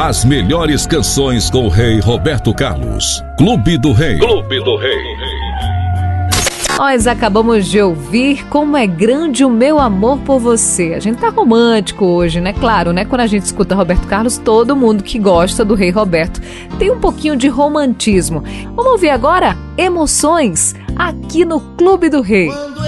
As melhores canções com o rei Roberto Carlos. Clube do Rei. Clube do Rei. Nós acabamos de ouvir Como é Grande o Meu Amor por Você. A gente tá romântico hoje, né? Claro, né? Quando a gente escuta Roberto Carlos, todo mundo que gosta do Rei Roberto tem um pouquinho de romantismo. Vamos ouvir agora Emoções, aqui no Clube do Rei.